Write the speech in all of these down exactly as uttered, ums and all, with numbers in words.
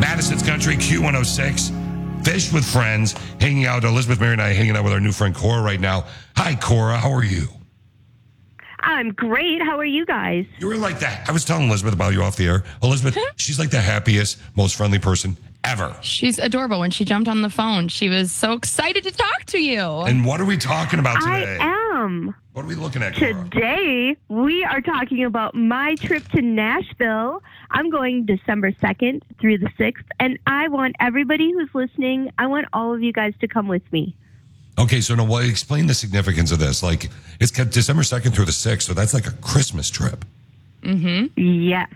Madison's Country, Q one oh six. Fish with friends, hanging out. Elizabeth, Mary, and I hanging out with our new friend Cora right now. Hi, Cora. How are you? I'm great. How are you guys? You were like that. I was telling Elizabeth about you off the air. Elizabeth, she's like the happiest, most friendly person ever. She's adorable. When she jumped on the phone, she was so excited to talk to you. And what are we talking about today? I am. What are we looking at, Cora? Today, we are talking about my trip to Nashville. I'm going December second through the sixth, and I want everybody who's listening, I want all of you guys to come with me. Okay, so now, well, explain the significance of this. Like, it's December second through the sixth, so that's like a Christmas trip. Mm-hmm. Yes.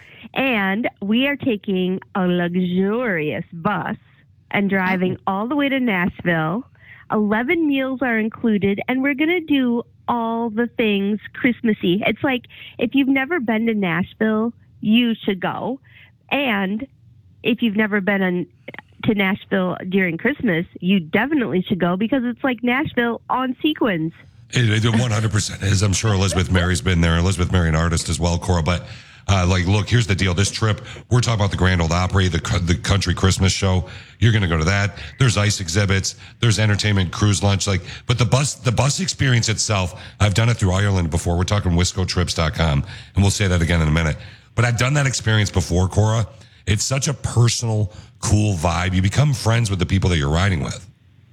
And we are taking a luxurious bus and driving all the way to Nashville. eleven meals are included, and we're going to do all the things Christmassy. It's like, if you've never been to Nashville, you should go. And if you've never been in, to Nashville during Christmas, you definitely should go because it's like Nashville on sequins. It, it one hundred percent is. I'm sure Elizabeth Mary's been there. Elizabeth Mary, an artist as well, Cora. But uh, like, look, here's the deal. This trip, we're talking about the Grand Ole Opry, the the country Christmas show. You're going to go to that. There's ice exhibits. There's entertainment, cruise lunch. Like, but the bus, the bus experience itself, I've done it through Ireland before. We're talking wisco trips dot com, and we'll say that again in a minute. But I've done that experience before, Cora. It's such a personal, cool vibe. You become friends with the people that you're riding with.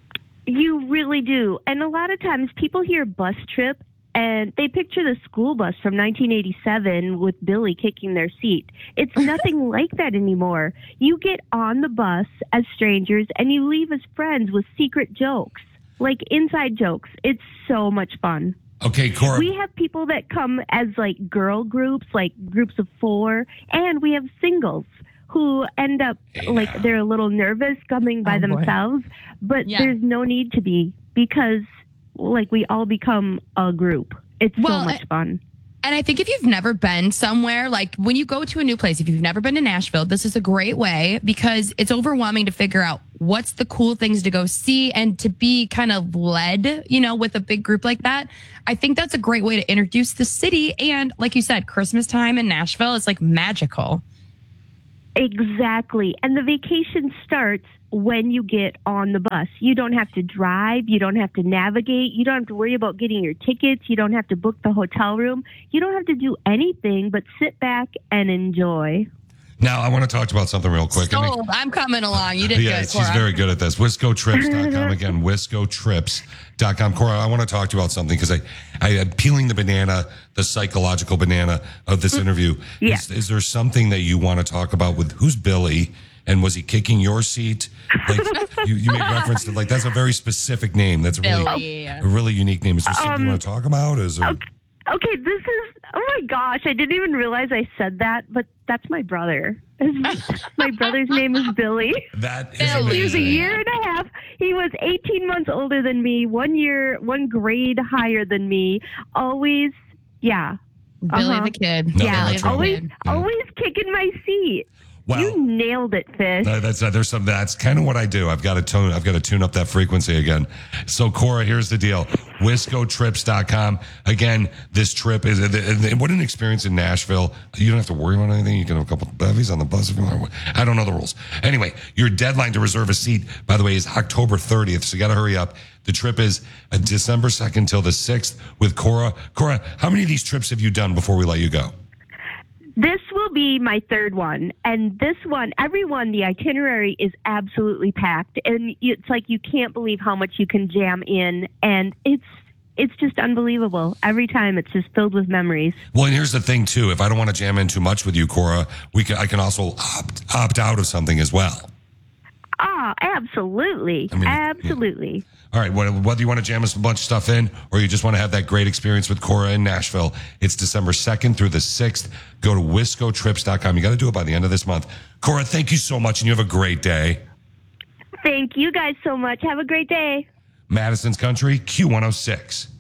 You really do. And a lot of times people hear bus trip and they picture the school bus from nineteen eighty-seven with Billy kicking their seat. It's nothing like that anymore. You get on the bus as strangers and you leave as friends with secret jokes, like inside jokes. It's so much fun. Okay, Cora. We have people that come as like girl groups, like groups of four, and we have singles who end up Hey, like now. they're a little nervous coming by Oh, boy. themselves, but Yeah. there's no need to be because like we all become a group. It's Well, so much fun. And I think if you've never been somewhere, like when you go to a new place, if you've never been to Nashville, this is a great way because it's overwhelming to figure out what's the cool things to go see and to be kind of led, you know, with a big group like that. I think that's a great way to introduce the city. And like you said, Christmas time in Nashville is like magical. Exactly. And the vacation starts when you get on the bus. You don't have to drive. You don't have to navigate. You don't have to worry about getting your tickets. You don't have to book the hotel room. You don't have to do anything but sit back and enjoy. Now, I want to talk about something real quick. I mean, Sold. I'm coming along. You did yeah, good, she's Cora. very good at this. wisco trips dot com. Again, wisco trips dot com. Cora, I want to talk to you about something because I, I am peeling the banana, the psychological banana of this interview. Yeah. Is, is there something that you want to talk about with who's Billy? And was he kicking your seat? Like you, you made reference to like that's a very specific name. That's a really Billy. a really unique name. Is there something Um, you want to talk about? Is there, Okay, okay, this is, oh my gosh, I didn't even realize I said that, but that's my brother. My brother's name is Billy. that is Billy. He was a amazing. year and a half. He was eighteen months older than me, one year, one grade higher than me. Always, yeah. Billy Uh-huh. the Kid. No, yeah, no Billy the trouble. always, Kid. Yeah. always kicking my seat. Wow. You nailed it, Fish. Uh, that's uh, there's some that's kind of what I do. I've got to tone. I've got to tune up that frequency again. So Cora, here's the deal: wisco trips dot com. Again, this trip is uh, what an experience in Nashville. You don't have to worry about anything. You can have a couple of bevies on the bus if you want. I don't know the rules. Anyway, your deadline to reserve a seat, by the way, is October thirtieth. So you got to hurry up. The trip is uh, December second till the sixth with Cora. Cora, how many of these trips have you done before we let you go? This will be my third one. And this one, every one, the itinerary is absolutely packed. And it's like you can't believe how much you can jam in. And it's it's just unbelievable. Every time it's just filled with memories. Well, and here's the thing, too. If I don't want to jam in too much with you, Cora, we can, I can also opt, opt out of something as well. Oh, absolutely. I mean, absolutely. All right, whether you want to jam us a bunch of stuff in or you just want to have that great experience with Cora in Nashville, it's December second through the sixth. Go to wisco trips dot com. You got to do it by the end of this month. Cora, thank you so much, and you have a great day. Thank you guys so much. Have a great day. Madison's Country, Q one oh six.